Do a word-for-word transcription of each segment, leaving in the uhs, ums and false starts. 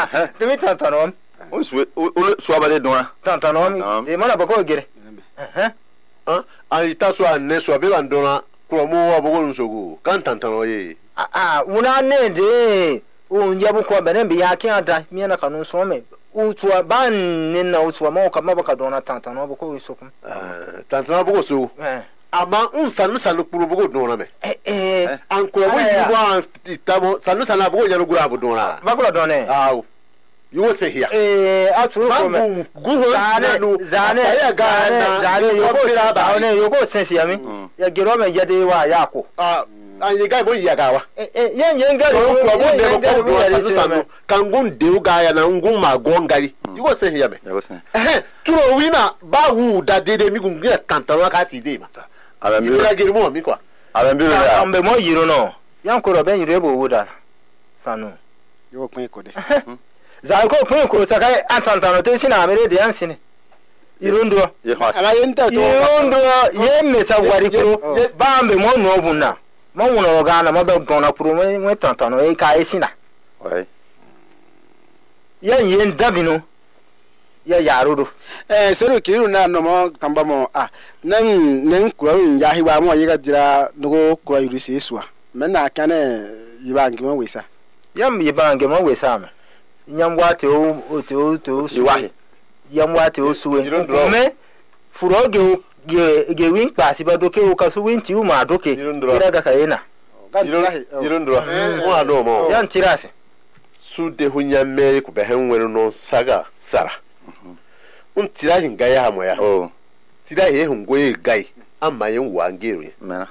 Tumi tantanom. O su o so abade dona. Tantanom. E mana bako gere. Eh. Ah, ai ta so anne so be bandona ko mo wa bogo nsogu. Kan tantano ye. Ah ah, una ne de. O njabu ko bene bi ya kan da mi na kanu so me. Utua ban ne na utua ma ka mabaka dona tantanom bako so kum. Ah, tantano bogo so. Eh. Ama un sanu sanu puru bogo dona me. Eh eh. An ko wo yiwa titamo sanu sanu bogo nyalo gura bo dona. Bakula dona. Ah. You will say here. Eh, aturu ko me. Guho Zane zane zane zane yoko zane yoko sensi yami. Ya gero me yade wa yako. Ah, an guy boy yagawa. Eh eh yen yen ga Ko ro ko bo de ko do ya sanu sanu. Kangun de ga ya na ngun ma gongari. You will say here me. Ya go say. Eh, turo wina ba wu da de de mi gun gina tantara ka ti de ma. Abambi. Ira gere mo mi kwa. Abambi ya. Ambe mo yiro no. Yan ko ro ben yiro bo wuda. Sanu. Yo pon ko de. Za ko pon ko saka antantano te sina amere de yansine. Irundo. Ye ha. Ala yenta to. Irundo ye mesa wari ko ba ambe mo no bunna. Mo wono ga na mo be dona pro mo mo tantano e ka esina. Wai. Yan yen dabino. Ya yarudo. Eh seru kiru na no mo tamba mo ah nan nan kura ya hiwa mo yiga dira no kura yuri se suwa. Men na kane yiba ngimo wesa. Yam yibange mo wesa ma. Nyam wate o o te o te o suwa. Yam wate o suwe. Me furoge ge ge win pass ba doke o kasu win ti u ma doke. Ira ga kayena. Irundro. Mo ado mo. Yan tirase. Su de hunya me ku be hen wenu no saga sara. Un tira hinga ya mo ya. Oh. Tira ye hungo ye gai amma yen wangero. Mena.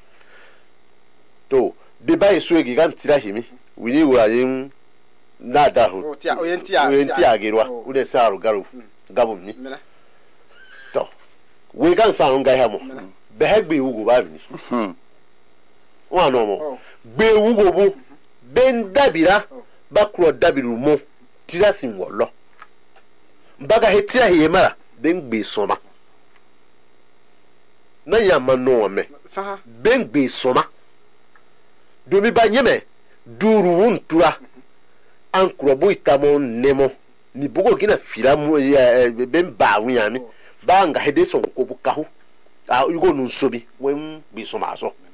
To be ba yesu egi gan tira himi. Wini wa yin na da hu. O ti o yenti a. O yenti agerwa. U de saru garu. Gabum ni. To. We gan sa hunga ya mo. Be hegbe wugo ba bi ni. Hmm. Wa no mo. Gbe wugo bu. Ben dabira. Ba kro dabiru mo. Tira sin wo lo. Baga hetia hiye mara ben gbe soma na ya mano me Saha ben gbe soma domi ba nyeme duru wuntura an krobo itamo nemo ni bugo gina fira mu ben ba wunyami ba nga hede so ko bukahu a yugo nun sobi wen gbe soma so